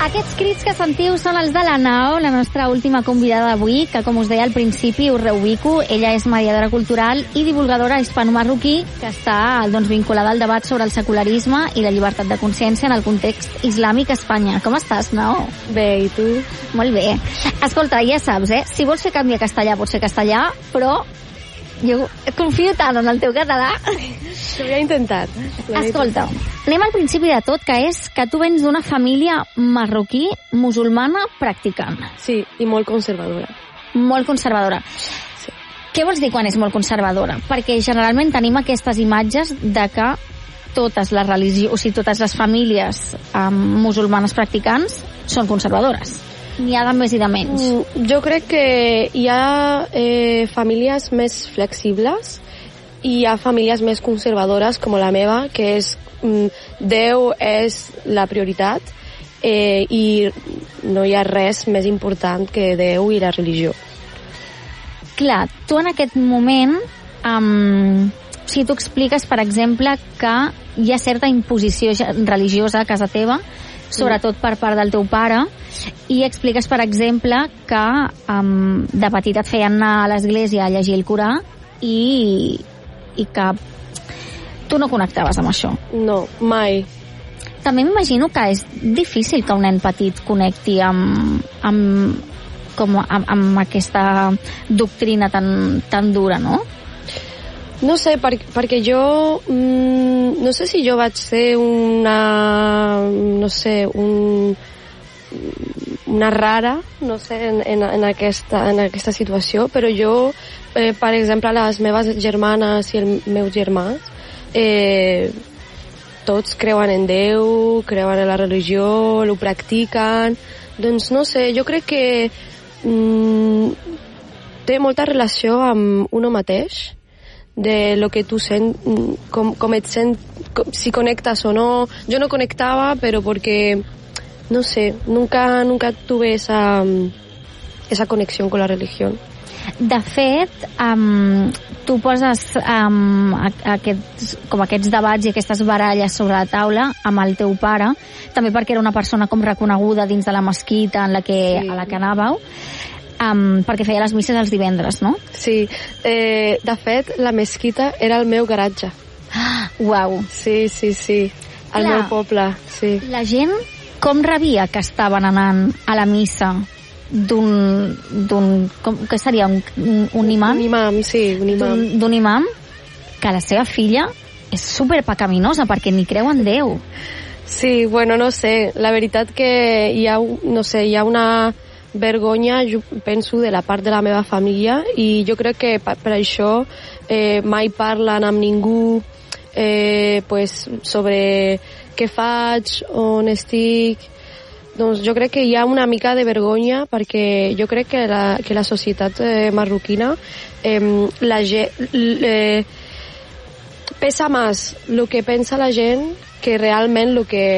Aquests crits que sentiu són els de la Nao, la nostra última convidada d'avui, que com us deia al principi us reubico. Ella és mediadora cultural i divulgadora hispano-marroquí que està vinculada al debat sobre el secularisme i la llibertat de consciència en el context islàmic a Espanya. Com estàs, Nao? Bé, i tu? Molt bé. Escolta, ja saps, si vols fer canvi a castellà, pots fer castellà, però jo confio tant en el teu català. Ho he intentat. Escolta, anem al principi de tot, que és que tu vens d'una família marroquí musulmana practicant. Sí, i molt conservadora. Molt conservadora. Sí. Què vols dir quan és molt conservadora? Perquè generalment tenim aquestes imatges de que totes les religions, o sigui, totes les famílies musulmanes practicants són conservadores. N'hi ha de més i de menys. Jo crec que hi ha famílies més flexibles i hi ha famílies més conservadores com la meva, que és Déu és la prioritat i no hi ha res més important que Déu i la religió. Clar, tu en aquest moment si tu expliques, per exemple, que hi ha certa imposició religiosa a casa teva, sobretot per part del teu pare, i expliques, per exemple, que de petita et feien anar a l'església a llegir el Corà i que tu no connectaves amb això. No, mai. També m'imagino que és difícil que un nen petit connecti amb aquesta doctrina tan dura, no? No sé, perquè jo no sé si jo vaig ser una rara, no sé, en aquesta situació, però jo, per exemple, les meves germanes i els meus germans, tots creuen en Déu, creuen en la religió, ho practiquen, doncs no sé, jo crec que té molta relació amb uno mateix, de lo que tu sent, com et sent, si connectas o no. Jo no connectava, però perquè, no sé, nunca tuve esa conexión con la religión. De fet, tu poses aquests debats i aquestes baralles sobre la taula amb el teu pare, també perquè era una persona com reconeguda dins de la mesquita a la que anàveu, perquè feia les misses els divendres, no? Sí, de fet, la mesquita era el meu garatge. Uau! Sí, al meu poble, sí. La gent com rebia que estaven anant a la missa què seria, un imam? Un imam, sí, un imam. D'un imam que la seva filla és superpecaminosa perquè ni creu en Déu. Sí, bueno, no sé, la veritat que hi ha una vergonya, jo penso, de la part de la meva família, i jo crec que per això mai parlen amb ningú sobre què faig, on estic. Doncs jo crec que hi ha una mica de vergonya, perquè jo crec que la societat marroquina pesa més el que pensa la gent que realment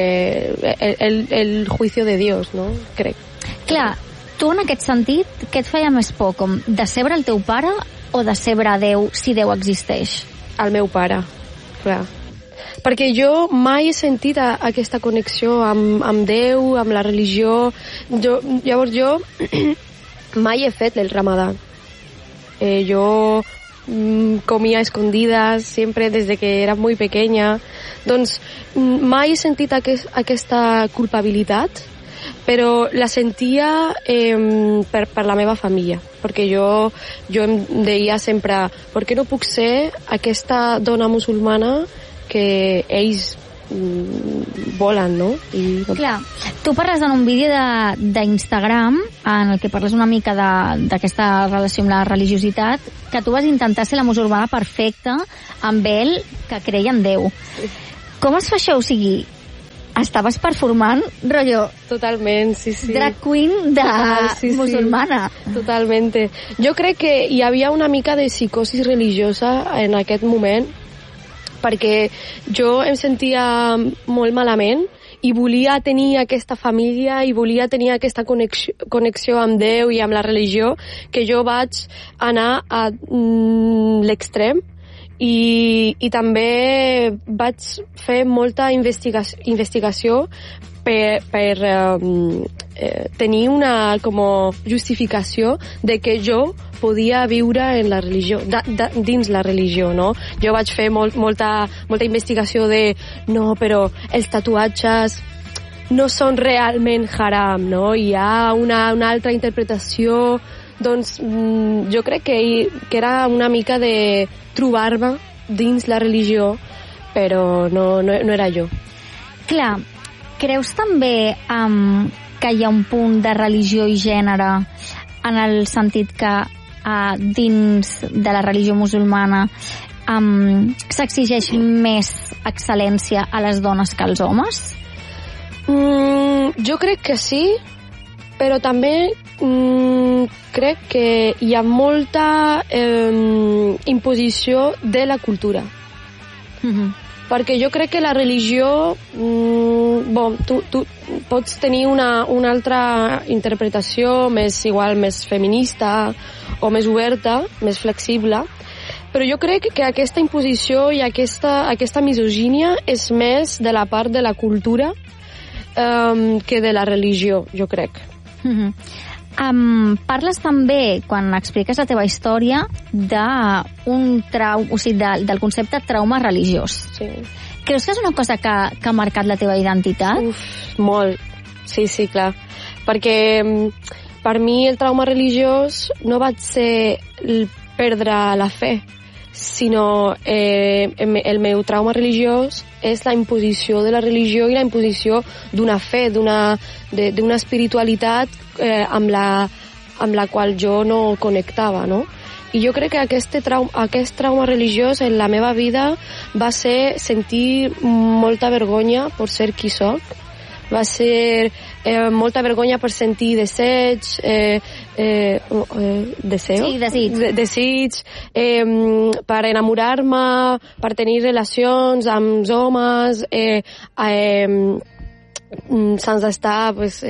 el juicio de Dios, no? Crec. Clar, tu en aquest sentit, què et feia més por? Com decebre el teu pare o decebre Déu, si Déu existeix? El meu pare, clar. Perquè jo mai he sentit aquesta connexió amb Déu, amb la religió. Llavors jo mai he fet el Ramadà. Jo comia escondidas sempre des que era molt pequeña. Doncs mai he sentit aquesta culpabilitat, però la sentia per la meva família, perquè jo em deia sempre, per què no puc ser aquesta dona musulmana que ells volen, no? Clar, tu parles en un vídeo d'Instagram en el que parles una mica d'aquesta relació amb la religiositat, que tu vas intentar ser la musulmana perfecta amb ell que creia en Déu. Com es fa això? O sigui, estaves performant, rotllo... Totalment, sí. Drag queen musulmana. Totalment. Jo crec que hi havia una mica de psicosi religiosa en aquest moment, perquè jo em sentia molt malament i volia tenir aquesta família i volia tenir aquesta connexió amb Déu i amb la religió, que jo vaig anar a l'extrem I també vaig fer molta investigació per tenir una justificació de que jo podia viure en la religió, dins la religió, no? Jo vaig fer molta investigació de no, però els tatuatges no són realment haram, no? Hi ha una altra interpretació. Doncs jo crec que era una mica de trobar-me dins la religió, però no era jo. Clar, creus també que hi ha un punt de religió i gènere en el sentit que dins de la religió musulmana s'exigeix més excel·lència a les dones que als homes? Jo crec que sí, però també crec que hi ha molta imposició de la cultura. Perquè jo crec que la religió tu pots tenir una altra interpretació més feminista o més oberta, més flexible, però jo crec que aquesta imposició i aquesta misogínia és més de la part de la cultura que de la religió, jo crec. Parles també, quan expliques la teva història, del concepte trauma religiós. Sí. Creus que és una cosa que ha marcat la teva identitat? Molt. Sí, clar. Perquè per mi el trauma religiós no va ser perdre la fe, sinó el meu trauma religiós és la imposició de la religió i la imposició d'una fe, d'una espiritualitat amb la qual jo no connectava, no? I jo crec que aquest trauma religiós en la meva vida va ser sentir molta vergonya per ser qui soc, va ser molta vergonya per sentir desig, desig, per enamorar-me, per tenir relacions amb homes, sense estar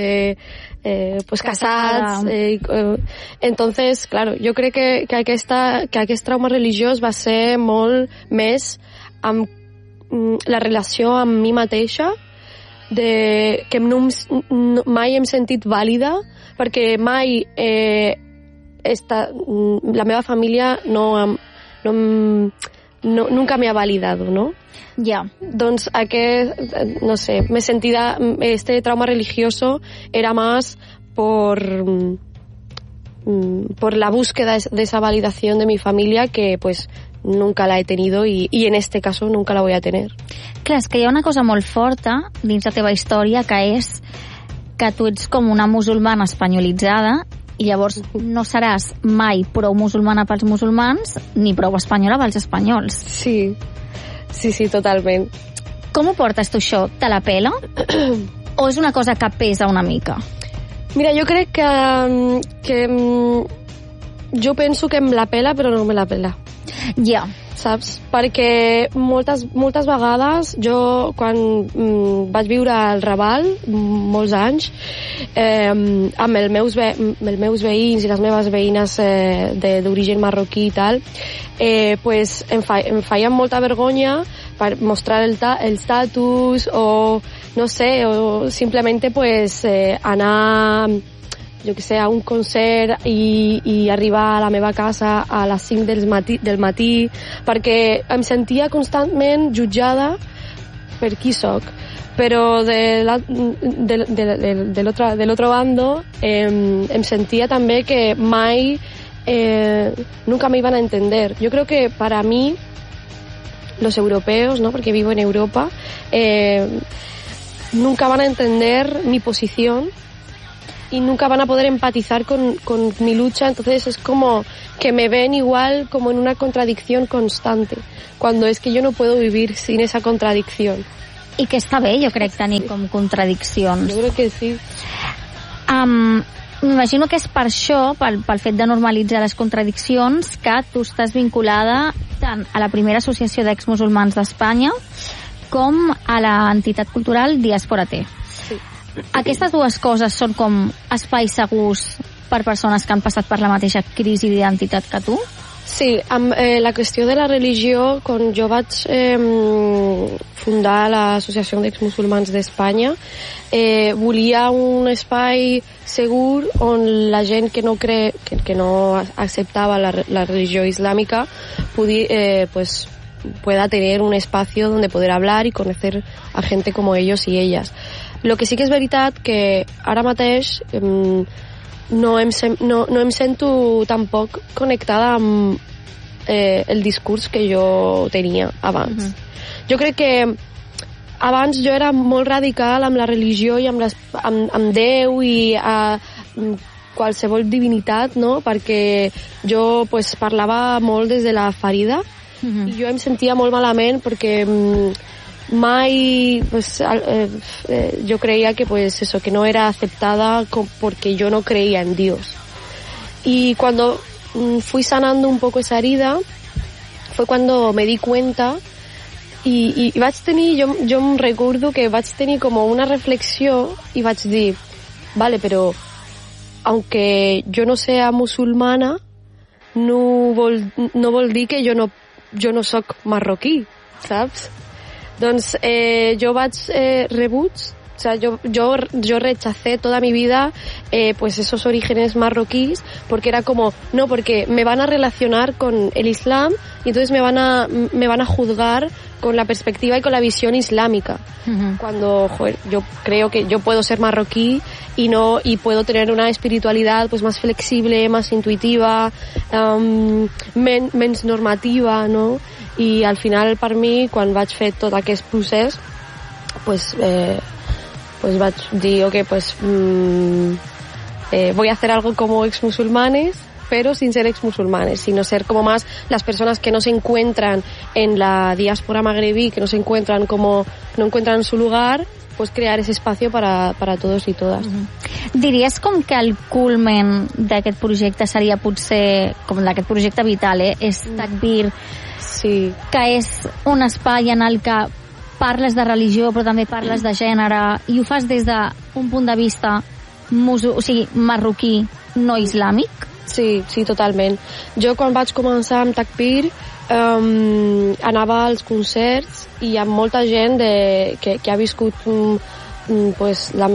casats. Entonces, claro, jo crec que aquest trauma religiós va ser molt més amb la relació amb mi mateixa, que mai hem sentit vàlida, perquè mai la meva família nunca me ha validado, ¿no? Ya. Doncs no sé, me sentía, este trauma religioso era más por la búsqueda de esa validación de mi familia que pues nunca la he tenido y en este caso nunca la voy a tener. Clar, és que hi ha una cosa molt forta dins la teva història, que és que tu ets com una musulmana espanyolitzada i llavors no seràs mai prou musulmana pels musulmans ni prou espanyola pels espanyols. Sí, totalment. Com ho portes tu això? Te la pela? O és una cosa que pesa una mica? Mira, jo crec que jo penso que em la pela però no me la pela. Ja. Saps? Perquè moltes vegades jo, quan vaig viure al Raval, molts anys, amb els meus veïns i les meves veïnes d'origen marroquí i tal, pues em feien molta vergonya per mostrar els tatus o, no sé, o simplement pues, anar jo que sé, a un concert i arribar a la meva casa a les 5 del matí, perquè em sentia constantment jutjada per qui soc. Però del otro bando em sentia també que mai nunca me iban a entender. Yo creo que para mí los europeos, ¿no? Porque vivo en Europa, nunca van a entender mi posición y nunca van a poder empatizar con mi lucha, entonces es como que me ven igual como en una contradicción constante, cuando es que yo no puedo vivir sin esa contradicción. I que està bé, jo crec, tenir com contradiccions. Jo crec que sí. M'imagino que és per això, pel fet de normalitzar les contradiccions, que tu estàs vinculada tant a la primera associació d'exmusulmans d'Espanya com a l'entitat cultural Diàspora T. Sí. Aquestes dues coses són com espais segurs per persones que han passat per la mateixa crisi d'identitat que tu? Sí, amb la qüestió de la religió, quan jo vaig fundar l'Associació d'Exmusulmans d'Espanya, volia un espai segur on la gent que no acceptaba la religió islàmica pueda tener un espacio donde poder hablar y conocer a gente como ellos y ellas. Lo que sí que és veritat que ara mateix no em sento tampoc connectada amb el discurs que jo tenia abans. Jo crec que abans jo era molt radical amb la religió i amb Déu i qualsevol divinitat, no? Perquè jo parlava molt des de la ferida i jo em sentia molt malament perquè mai yo creía que que no era aceptada porque yo no creía en Dios. Y cuando fui sanando un poco esa herida fue cuando me di cuenta y vaig tenir, jo em recordo que vaig tenir como una reflexió y vaig dir, vale, pero aunque yo no sea musulmana no vol dir que jo no soc marroquí, saps? Doncs jo vaig rebuig, o sea, yo rechacé toda mi vida esos orígenes marroquíes porque era como, no, porque me van a relacionar con el Islam y entonces me van a juzgar con la perspectiva y con la visión islámica. Cuando, yo creo que yo puedo ser marroquí y puedo tener una espiritualidad más flexible, más intuitiva, menys normativa, no? I al final per mi quan vaig fer tot aquest procés vaig dir voy a hacer algo como exmusulmanes pero sin ser exmusulmanes, sino ser como más las personas que no se encuentran en la diáspora magrebí, que no encuentran su lugar, crear ese espacio para todos y todas. Diries com que el culmen d'aquest projecte seria potser, com d'aquest projecte vital, és Takbir, sí, que és un espai en el que parles de religió però també parles de gènere i ho fas des d'un punt de vista marroquí, no islàmic? Sí, totalment. Jo quan vaig començar amb Takbir anava als concerts i hi ha molta gent que ha viscut la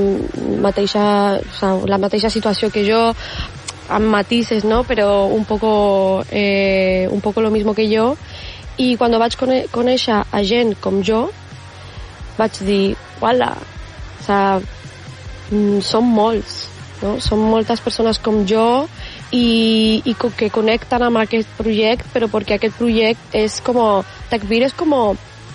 mateixa situació que jo, amb matices, ¿no? Pero un poco lo mismo que yo. I quan vaig conèixer a gent com jo vaig dir, uala, o sea, som molts, no? Som moltes persones com jo i que connecten amb aquest projecte, però perquè aquest projecte és com, Takbir és com,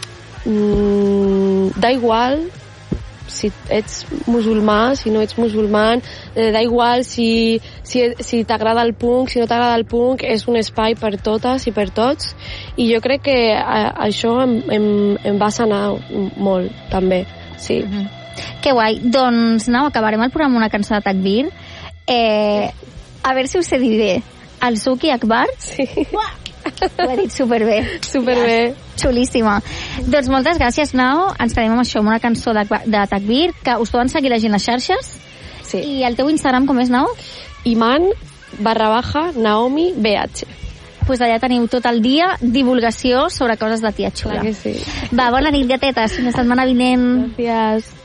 da igual si ets musulmà, si no ets musulmà, da igual si t'agrada el punk, si no t'agrada el punk, és un espai per totes i per tots, i jo crec que això em va sanar molt, també, sí. Que guai. Doncs, acabarem el programa amb una cançó de Takbir. A veure si us he dit bé. El Suki Akbar? Sí. Ho he dit superbé. Superbé. Xulíssima. Doncs moltes gràcies, Nao. Ens quedem amb això, amb una cançó de Takbir, que us poden seguir la gent a les xarxes. Sí. I el teu Instagram com és, Nao? Iman_Naomi BH. Pues allà teniu tot el dia divulgació sobre coses de tia xula. Clar que sí. Va, bona nit, gatetes. Fins la setmana vinent. Gràcies.